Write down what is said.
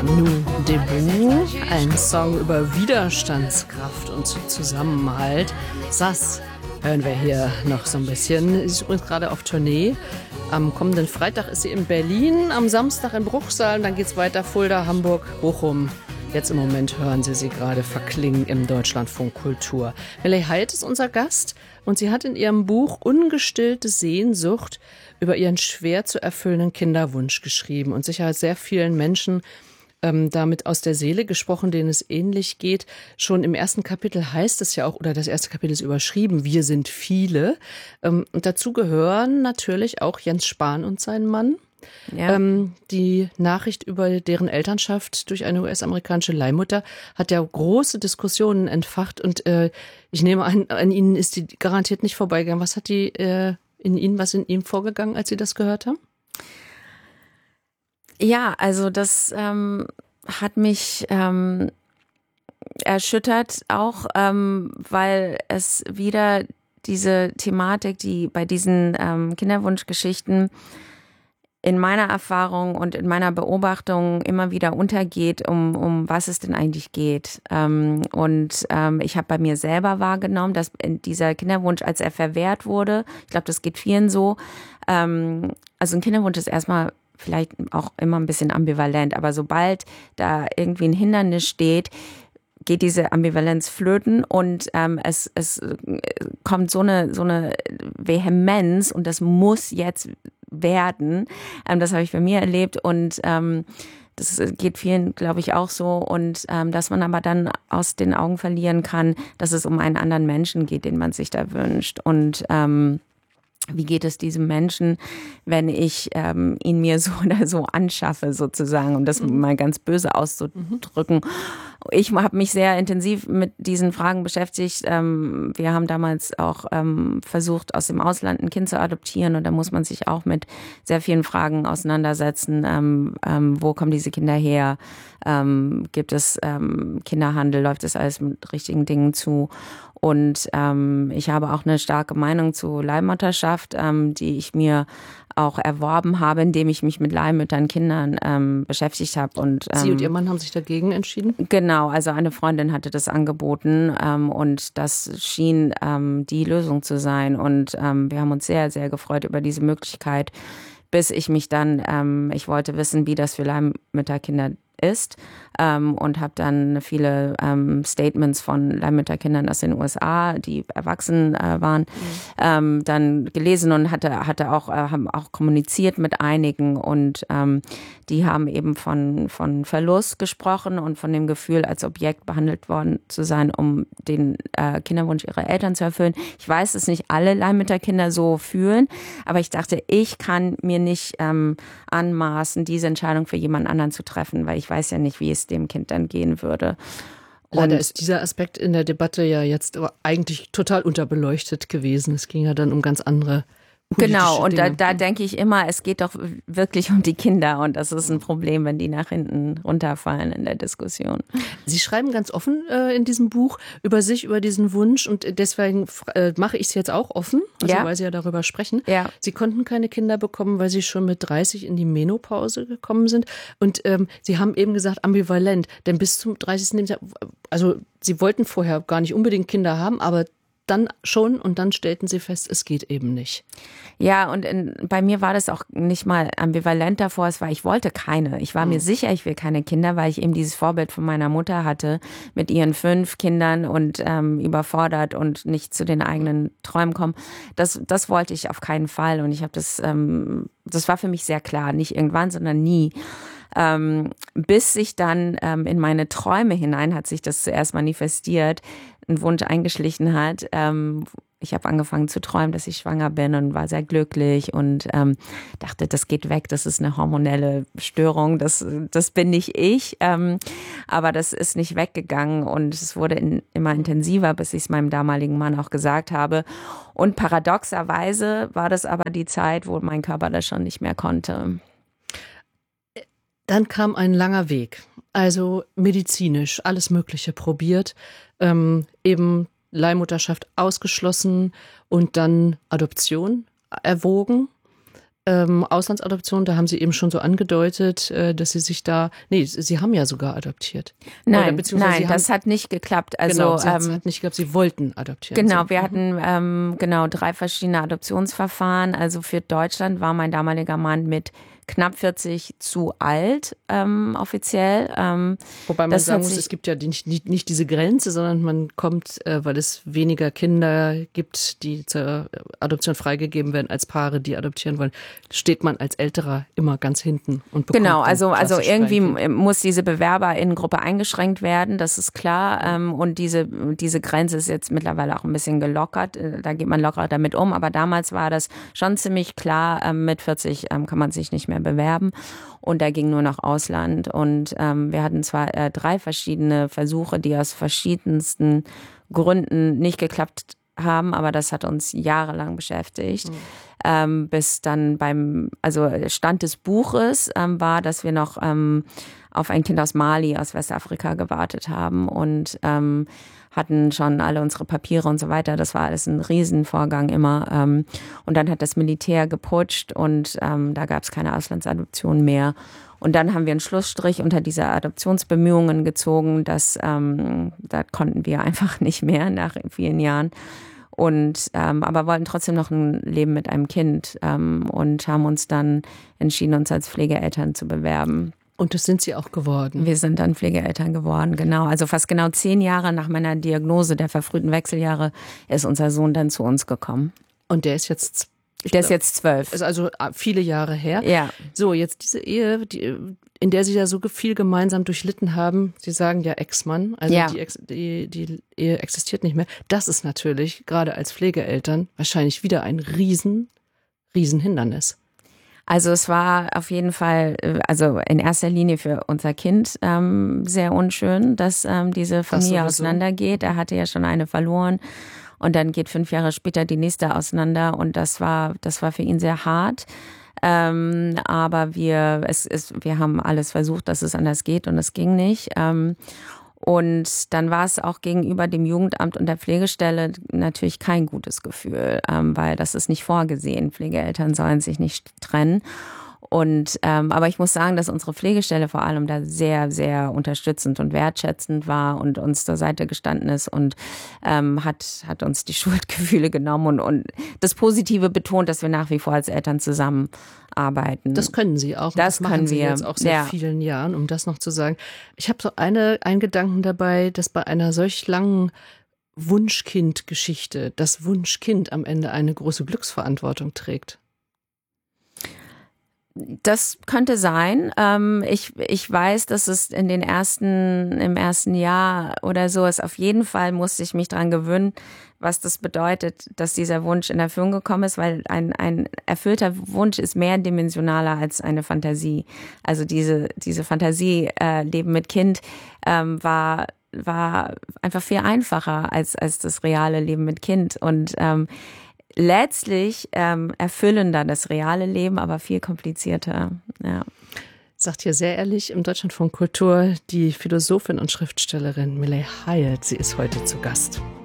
Nous Debout, ein Song über Widerstandskraft und Zusammenhalt. Sass hören wir hier noch so ein bisschen. Sie ist übrigens gerade auf Tournee. Am kommenden Freitag ist sie in Berlin, am Samstag in Bruchsal, dann geht's weiter Fulda, Hamburg, Bochum. Jetzt im Moment hören Sie gerade verklingen im Deutschlandfunk Kultur. Melly Haidt ist unser Gast und sie hat in ihrem Buch Ungestillte Sehnsucht über ihren schwer zu erfüllenden Kinderwunsch geschrieben und sicher sehr vielen Menschen damit aus der Seele gesprochen, denen es ähnlich geht. Schon im ersten Kapitel heißt es ja auch, oder das erste Kapitel ist überschrieben, wir sind viele. Und dazu gehören natürlich auch Jens Spahn und sein Mann. Ja. Die Nachricht über deren Elternschaft durch eine US-amerikanische Leihmutter hat ja große Diskussionen entfacht und ich nehme an Ihnen ist die garantiert nicht vorbeigegangen. Was hat was in Ihnen vorgegangen, als Sie das gehört haben? Ja, also das hat mich erschüttert auch, weil es wieder diese Thematik, die bei diesen Kinderwunschgeschichten in meiner Erfahrung und in meiner Beobachtung immer wieder untergeht, um was es denn eigentlich geht. Ich habe bei mir selber wahrgenommen, dass dieser Kinderwunsch, als er verwehrt wurde, ich glaube, das geht vielen so, also ein Kinderwunsch ist erstmal vielleicht auch immer ein bisschen ambivalent, aber sobald da irgendwie ein Hindernis steht, geht diese Ambivalenz flöten und es kommt so eine Vehemenz und das muss jetzt werden. Das habe ich bei mir erlebt und das geht vielen, glaube ich, auch so. Und dass man aber dann aus den Augen verlieren kann, dass es um einen anderen Menschen geht, den man sich da wünscht. Und wie geht es diesem Menschen, wenn ich ihn mir so oder so anschaffe, sozusagen, um das mal ganz böse auszudrücken. Ich habe mich sehr intensiv mit diesen Fragen beschäftigt. Wir haben damals auch versucht, aus dem Ausland ein Kind zu adoptieren und da muss man sich auch mit sehr vielen Fragen auseinandersetzen. Wo kommen diese Kinder her? Gibt es Kinderhandel? Läuft das alles mit richtigen Dingen zu? Und ich habe auch eine starke Meinung zu Leihmutterschaft, die ich mir auch erworben habe, indem ich mich mit Leihmüttern, Kindern beschäftigt habe. Und Sie und Ihr Mann haben sich dagegen entschieden? Genau, also eine Freundin hatte das angeboten und das schien die Lösung zu sein. Und wir haben uns sehr, sehr gefreut über diese Möglichkeit, bis ich mich dann, ich wollte wissen, wie das für Leihmütterkinder ist und habe dann viele Statements von Leihmütterkindern aus den USA, die erwachsen waren, dann gelesen und haben auch kommuniziert mit einigen und die haben eben von Verlust gesprochen und von dem Gefühl, als Objekt behandelt worden zu sein, um den Kinderwunsch ihrer Eltern zu erfüllen. Ich weiß, dass nicht alle Leihmütterkinder so fühlen, aber ich dachte, ich kann mir nicht anmaßen, diese Entscheidung für jemand anderen zu treffen, weil ich weiß ja nicht, wie es dem Kind dann gehen würde. Leider ist dieser Aspekt in der Debatte ja jetzt aber eigentlich total unterbeleuchtet gewesen. Es ging ja dann um ganz andere Genau, und Dinge. Da denke ich immer, es geht doch wirklich um die Kinder und das ist ein Problem, wenn die nach hinten runterfallen in der Diskussion. Sie schreiben ganz offen in diesem Buch über sich, über diesen Wunsch und deswegen mache ich es jetzt auch offen, weil Sie ja darüber sprechen. Ja. Sie konnten keine Kinder bekommen, weil Sie schon mit 30 in die Menopause gekommen sind und Sie haben eben gesagt ambivalent, denn bis zum 30. Lebensjahr, also Sie wollten vorher gar nicht unbedingt Kinder haben, aber dann schon und dann stellten Sie fest, es geht eben nicht. Ja, und bei mir war das auch nicht mal ambivalent davor, ich wollte keine. Ich war mir sicher, ich will keine Kinder, weil ich eben dieses Vorbild von meiner Mutter hatte mit ihren 5 Kindern und überfordert und nicht zu den eigenen Träumen kommen. Das wollte ich auf keinen Fall und ich habe das war für mich sehr klar, nicht irgendwann, sondern nie. Bis sich dann in meine Träume hinein hat sich das zuerst manifestiert, ein Wunsch eingeschlichen hat. Ich habe angefangen zu träumen, dass ich schwanger bin und war sehr glücklich und dachte, das geht weg, das ist eine hormonelle Störung, das bin nicht ich. Aber das ist nicht weggegangen und es wurde immer intensiver, bis ich es meinem damaligen Mann auch gesagt habe. Und paradoxerweise war das aber die Zeit, wo mein Körper das schon nicht mehr konnte. Dann kam ein langer Weg, also medizinisch alles Mögliche probiert, eben Leihmutterschaft ausgeschlossen und dann Adoption erwogen. Auslandsadoption, da haben Sie eben schon so angedeutet, dass Sie sich da, Sie haben ja sogar adoptiert. Nein, das hat nicht geklappt. Also, genau, das hat nicht geklappt, Sie wollten adoptieren. Genau, wir hatten 3 verschiedene Adoptionsverfahren. Also für Deutschland war mein damaliger Mann mit knapp 40 zu alt, offiziell. Wobei man sagen muss, es gibt ja nicht diese Grenze, sondern man kommt, weil es weniger Kinder gibt, die zur Adoption freigegeben werden, als Paare, die adoptieren wollen, steht man als Älterer immer ganz hinten und bekommt. Genau, also irgendwie muss diese Bewerberinnengruppe eingeschränkt werden, das ist klar. Und diese Grenze ist jetzt mittlerweile auch ein bisschen gelockert. Da geht man lockerer damit um. Aber damals war das schon ziemlich klar, mit 40 kann man sich nicht mehr bewerben und da ging nur noch Ausland und wir hatten zwar 3 verschiedene Versuche, die aus verschiedensten Gründen nicht geklappt haben, aber das hat uns jahrelang beschäftigt, bis dann Stand des Buches war, dass wir noch auf ein Kind aus Mali, aus Westafrika gewartet haben und hatten schon alle unsere Papiere und so weiter. Das war alles ein Riesenvorgang immer. Und dann hat das Militär geputscht und da gab es keine Auslandsadoption mehr. Und dann haben wir einen Schlussstrich unter diese Adoptionsbemühungen gezogen. Da konnten wir einfach nicht mehr nach vielen Jahren. Und aber wollten trotzdem noch ein Leben mit einem Kind und haben uns dann entschieden, uns als Pflegeeltern zu bewerben. Und das sind Sie auch geworden? Wir sind dann Pflegeeltern geworden, genau. Also fast genau 10 Jahre nach meiner Diagnose der verfrühten Wechseljahre ist unser Sohn dann zu uns gekommen. Und der ist jetzt? Der ist jetzt 12. Ist also viele Jahre her. Ja. So, jetzt diese Ehe, in der Sie ja so viel gemeinsam durchlitten haben. Sie sagen ja Ex-Mann, also ja. Die Ehe existiert nicht mehr. Das ist natürlich gerade als Pflegeeltern wahrscheinlich wieder ein riesen Hindernis. Also es war auf jeden Fall, also in erster Linie für unser Kind sehr unschön, dass diese Familie auseinandergeht. Er hatte ja schon eine verloren und dann geht 5 Jahre später die nächste auseinander und das war für ihn sehr hart. Aber wir haben alles versucht, dass es anders geht und es ging nicht. Und dann war es auch gegenüber dem Jugendamt und der Pflegestelle natürlich kein gutes Gefühl, weil das ist nicht vorgesehen. Pflegeeltern sollen sich nicht trennen. Und aber ich muss sagen, dass unsere Pflegestelle vor allem da sehr, sehr unterstützend und wertschätzend war und uns zur Seite gestanden ist und hat uns die Schuldgefühle genommen und das Positive betont, dass wir nach wie vor als Eltern zusammenarbeiten. Das können Sie auch. Das machen Sie wir jetzt auch seit vielen Jahren, um das noch zu sagen. Ich habe so einen Gedanken dabei, dass bei einer solch langen Wunschkind-Geschichte das Wunschkind am Ende eine große Glücksverantwortung trägt. Das könnte sein. Ich weiß, dass es im ersten Jahr oder so ist. Auf jeden Fall musste ich mich dran gewöhnen, was das bedeutet, dass dieser Wunsch in Erfüllung gekommen ist, weil ein erfüllter Wunsch ist mehrdimensionaler als eine Fantasie. Also diese Fantasie, Leben mit Kind, war einfach viel einfacher als das reale Leben mit Kind und letztlich erfüllender das reale Leben, aber viel komplizierter. Ja. Sagt hier sehr ehrlich im Deutschlandfunk Kultur die Philosophin und Schriftstellerin Miley Hield. Sie ist heute zu Gast.